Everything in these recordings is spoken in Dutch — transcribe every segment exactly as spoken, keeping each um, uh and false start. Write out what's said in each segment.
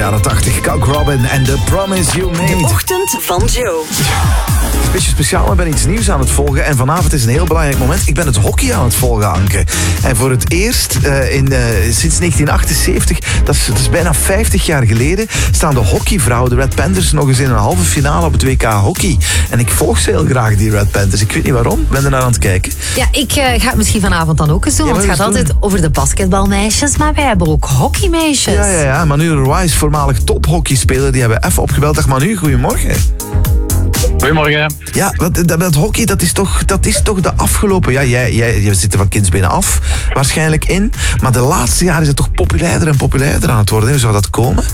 jaren tachtig. Cock Robin en The Promise You Made. De ochtend van Joe. Een beetje speciaal, ik ben iets nieuws aan het volgen. En vanavond is een heel belangrijk moment. Ik ben het hockey aan het volgen, Anke. En voor het eerst uh, in, uh, sinds negentien achtenzeventig, dat is, dat is bijna vijftig jaar geleden, staan de hockeyvrouwen, de Red Panthers, nog eens in een halve finale op het W K hockey. En ik volg ze heel graag, die Red Panthers. Ik weet niet waarom. Ik ben er naar aan het kijken. Ja, ik uh, ga het misschien vanavond dan ook eens doen. Ja, want het gaat altijd over de basketbalmeisjes, maar wij hebben ook hockeymeisjes. Ja, ja, ja. Manu Roy is voormalig tophockeyspeler. Die hebben we even opgebeld. Dag Manu, goedemorgen. Goedemorgen. Ja, dat, dat, dat hockey, dat is, toch, dat is toch de afgelopen... Ja, jij, jij, jij zit er van kindsbenen af, waarschijnlijk in. Maar de laatste jaren is het toch populairder en populairder aan het worden. Hoe zou dat komen?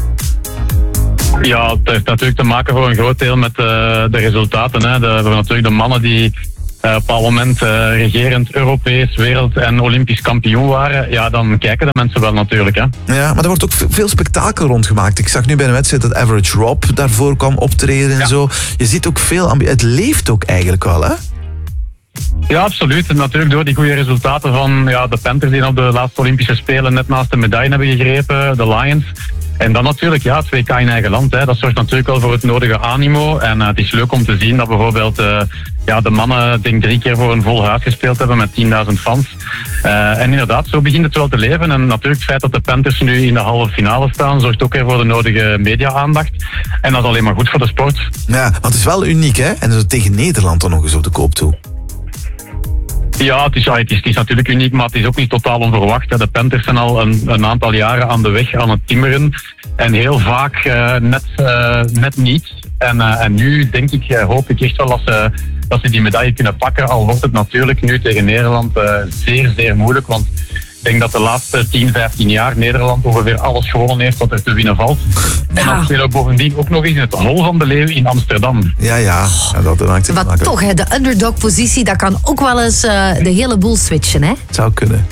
Ja, het heeft natuurlijk te maken voor een groot deel met uh, de resultaten. Hè. De, we hebben natuurlijk de mannen die uh, op een bepaald moment uh, regerend Europees, wereld- en Olympisch kampioen waren. Ja, dan kijken de mensen wel natuurlijk. Hè. Ja, maar er wordt ook veel spektakel rondgemaakt. Ik zag nu bij een wedstrijd dat Average Rob daarvoor kwam optreden en ja. zo. Je ziet ook veel ambi- Het leeft ook eigenlijk wel, hè? Ja, absoluut. En natuurlijk door die goede resultaten van ja, de Panthers die op de laatste Olympische Spelen net naast de medaille hebben gegrepen, de Lions. En dan natuurlijk ja, het W K in eigen land. Hè. Dat zorgt natuurlijk wel voor het nodige animo. En uh, het is leuk om te zien dat bijvoorbeeld uh, ja, de mannen denk drie keer voor een vol huis gespeeld hebben met tienduizend fans. Uh, en inderdaad, zo begint het wel te leven. En natuurlijk het feit dat de Panthers nu in de halve finale staan, zorgt ook weer voor de nodige media-aandacht. En dat is alleen maar goed voor de sport. Ja, want het is wel uniek, hè? En dat is tegen Nederland dan nog eens op de koop toe. Ja, het is, het, is, het is natuurlijk uniek, maar het is ook niet totaal onverwacht. Hè. De Panthers zijn al een, een aantal jaren aan de weg aan het timmeren. En heel vaak uh, net, uh, net niet. En, uh, en nu denk ik, uh, hoop ik echt wel dat ze, dat ze die medaille kunnen pakken. Al wordt het natuurlijk nu tegen Nederland uh, zeer, zeer moeilijk. Want ik denk dat de laatste tien, vijftien jaar Nederland ongeveer alles gewonnen heeft wat er te winnen valt. En Ja. dat spelen bovendien ook nog eens in het Hol van de Leeuw in Amsterdam. Ja, ja. ja dat maakt het Maar makkelijk. toch, hè, de underdog-positie, dat kan ook wel eens uh, de hele boel switchen, hè? Het zou kunnen.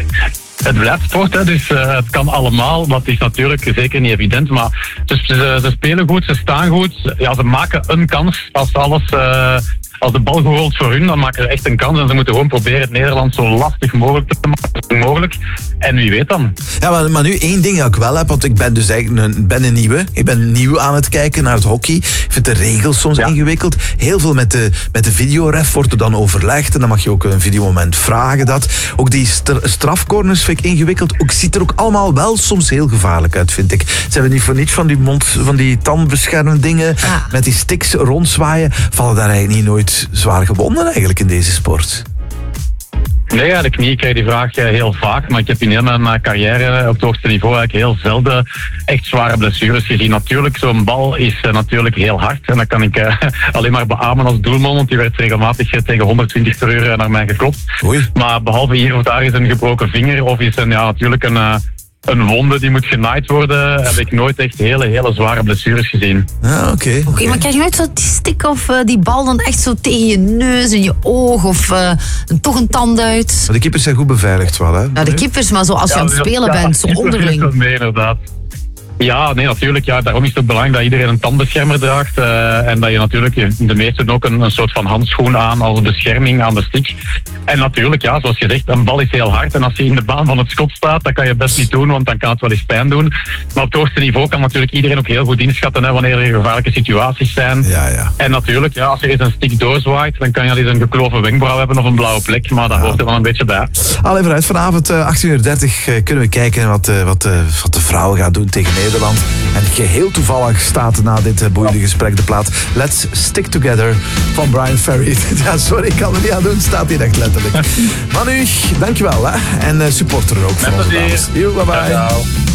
Het blijft sport, hè, dus uh, het kan allemaal. Dat is natuurlijk zeker niet evident. Maar ze, ze, ze spelen goed, ze staan goed. Ja, ze maken een kans als alles... Uh, Als de bal gerold voor hun, dan maken ze echt een kans. En ze moeten gewoon proberen het Nederland zo lastig mogelijk te maken. Mogelijk. En wie weet dan. Ja, maar, maar nu één ding dat ik wel heb, want ik ben dus eigenlijk een, ben een nieuwe. Ik ben nieuw aan het kijken naar het hockey. Ik vind de regels soms ja. ingewikkeld. Heel veel met de, met de videoref wordt er dan overlegd. En dan mag je ook een videomoment vragen dat. Ook die st- strafcorners vind ik ingewikkeld. Ook ziet er ook allemaal wel soms heel gevaarlijk uit, vind ik. Ze hebben niet voor niets van die mond, van die tandbeschermdingen. Ja. Met die sticks rondzwaaien. Vallen daar eigenlijk niet nooit zwaar gewonden eigenlijk in deze sport? Nee, eigenlijk niet. Ik krijg die vraag heel vaak, maar ik heb in heel mijn carrière op het hoogste niveau eigenlijk heel zelden echt zware blessures gezien. Natuurlijk, zo'n bal is uh, natuurlijk heel hard en dat kan ik uh, alleen maar beamen als doelman, want die werd regelmatig uh, tegen honderdtwintig per uur naar mij geklopt. Oei. Maar behalve hier of daar is een gebroken vinger of is een, ja, natuurlijk een... Uh, Een wonde die moet genaaid worden, heb ik nooit echt hele, hele zware blessures gezien. Ja, oké. Okay, Oké, okay, maar krijg je nooit zo die stick of uh, die bal dan echt zo tegen je neus en je oog of uh, een, toch een tand uit? Maar de keepers zijn goed beveiligd wel, hè? Ja, de keepers, maar zo als je ja, aan het spelen ja, bent, zo onderling. Nee, inderdaad. Ja, nee, natuurlijk. Ja, daarom is het ook belangrijk dat iedereen een tandbeschermer draagt. Uh, en dat je natuurlijk, de meesten ook een, een soort van handschoen aan als bescherming aan de stick. En natuurlijk, ja, zoals je zegt, een bal is heel hard. En als je in de baan van het schot staat, dat kan je best niet doen, want dan kan het wel eens pijn doen. Maar op het hoogste niveau kan natuurlijk iedereen ook heel goed inschatten hè, wanneer er gevaarlijke situaties zijn. Ja, ja. En natuurlijk, ja, als er eens een stick doorzwaait, dan kan je al eens een gekloven wenkbrauw hebben of een blauwe plek. Maar dat ja. hoort er wel een beetje bij. Allee, vooruit. Vanavond uh, achttien uur dertig uh, kunnen we kijken wat, uh, wat, uh, wat de vrouwen gaan doen tegen Nederland. En geheel toevallig staat na dit uh, boeiende gesprek de plaat Let's Stick Together van Brian Ferry. Ja, sorry, ik kan er niet aan doen. Staat hier echt letterlijk. Manu, dankjewel. Hè? En uh, supporter ook van onze dames. Yo, bye bye.